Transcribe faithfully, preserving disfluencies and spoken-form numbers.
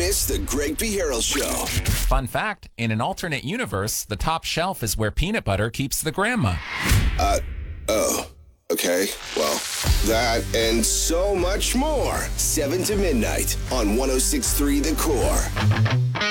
miss the Greg B. Harrell Show. Fun fact, in an alternate universe, the top shelf is where peanut butter keeps the grandma. Uh, oh, okay. Well, that and so much more. seven to midnight on one oh six point three The Core.